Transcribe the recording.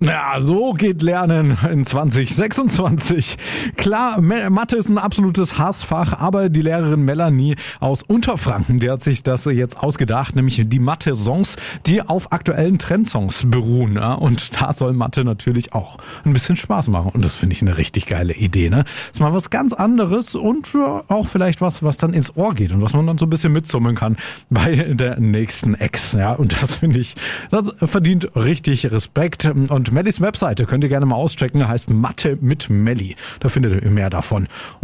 Ja, so geht Lernen in 2026. Klar, Mathe ist ein absolutes Hassfach, aber die Lehrerin Melanie aus Unterfranken, die hat sich das jetzt ausgedacht, nämlich die Mathe-Songs, die auf aktuellen Trendsongs beruhen. Ja? Und da soll Mathe natürlich auch ein bisschen Spaß machen. Und das finde ich eine richtig geile Idee. Ne? Ist mal was ganz anderes und ja, auch vielleicht was dann ins Ohr geht und was man dann so ein bisschen mitsummen kann bei der nächsten Ex. Ja? Und das finde ich, das verdient richtig Respekt. Und Mellis Webseite könnt ihr gerne mal auschecken, heißt Mathe mit Melli. Da findet ihr mehr davon.